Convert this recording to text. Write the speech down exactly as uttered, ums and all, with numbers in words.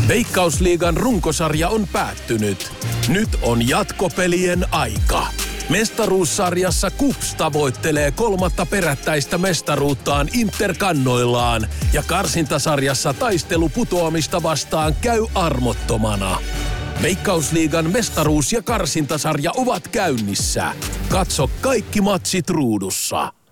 Veikkausliigan runkosarja on päättynyt. Nyt on jatkopelien aika. Mestaruussarjassa KuPS tavoittelee kolmatta perättäistä mestaruuttaan Inter-kannoillaan ja karsintasarjassa taistelu putoamista vastaan käy armottomana. Veikkausliigan mestaruus- ja karsintasarja ovat käynnissä. Katso kaikki matsit ruudussa.